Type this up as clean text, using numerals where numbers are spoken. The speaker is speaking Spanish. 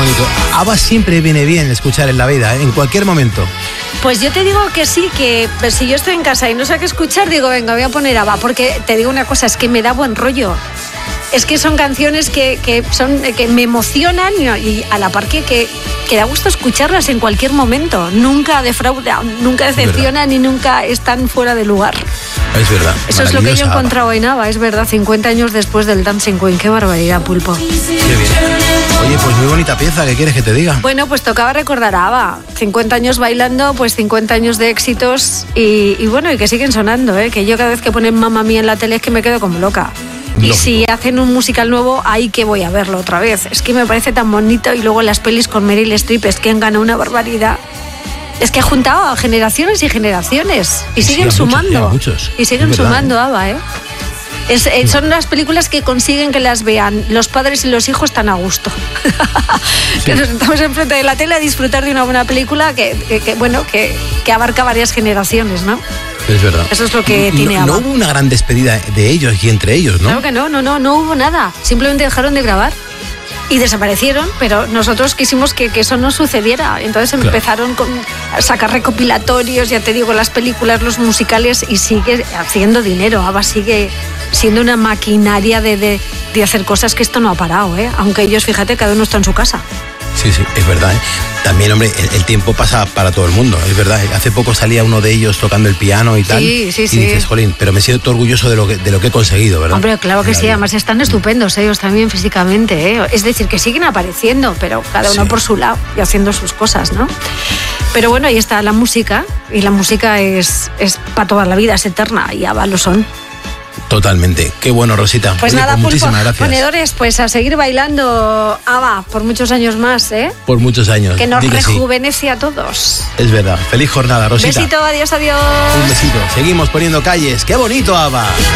bonito. ABBA siempre viene bien escuchar en la vida, en cualquier momento. Pues yo te digo que sí, que si yo estoy en casa y no sé qué escuchar, digo, venga, voy a poner ABBA, porque te digo una cosa, es que me da buen rollo. Es que son canciones que me emocionan y a la par que da gusto escucharlas en cualquier momento. Nunca defraudan, nunca decepcionan y nunca están fuera de lugar. Es verdad. Eso es lo que yo he encontrado en ABBA, es verdad, 50 años después del Dancing Queen. Qué barbaridad, Pulpo. Qué bien. Oye, pues muy bonita pieza, ¿qué quieres que te diga? Bueno, pues tocaba recordar a ABBA. 50 años bailando, pues 50 años de éxitos y bueno, y que siguen sonando, ¿eh? Que yo cada vez que ponen Mamma Mía en la tele es que me quedo como loca. Y si hacen un musical nuevo, ahí que voy a verlo otra vez. Es que me parece tan bonito. Y luego las pelis con Meryl Streep, es que han ganado una barbaridad. Es que ha juntado a generaciones y generaciones. Y siguen sumando. Muchos. Y siguen sumando, ABBA, ¿eh? Son las películas que consiguen que las vean los padres y los hijos tan a gusto. Que nos sentamos enfrente de la tele a disfrutar de una buena película que abarca varias generaciones, ¿no? Es verdad. Eso es lo que tiene ABBA. No hubo una gran despedida de ellos y entre ellos, ¿no? Claro que no hubo nada. Simplemente dejaron de grabar y desaparecieron, pero nosotros quisimos que eso no sucediera. Entonces empezaron a sacar recopilatorios, ya te digo, las películas, los musicales, y sigue haciendo dinero. ABBA sigue siendo una maquinaria de hacer cosas, que esto no ha parado, ¿eh? Aunque ellos, fíjate, cada uno está en su casa. Sí, es verdad, ¿eh? También, hombre, el tiempo pasa para todo el mundo, es verdad. Hace poco salía uno de ellos tocando el piano y tal. Sí. Y dices, jolín, pero me siento orgulloso de lo que he conseguido, ¿verdad? Hombre, claro que sí, además están estupendos ellos también físicamente, ¿eh? Es decir, que siguen apareciendo, pero cada uno por su lado y haciendo sus cosas, ¿no? Pero bueno, ahí está la música, y la música es para toda la vida, es eterna, y ABBA lo son. Totalmente. Qué bueno, Rosita. Pues nada, Pulpo, muchísimas gracias. Ponedores, pues a seguir bailando ABBA por muchos años más, ¿eh? Por muchos años. Que nos rejuvenece a todos. Es verdad. Feliz jornada, Rosita. Besito, adiós. Un besito. Seguimos poniendo calles. ¡Qué bonito, ABBA!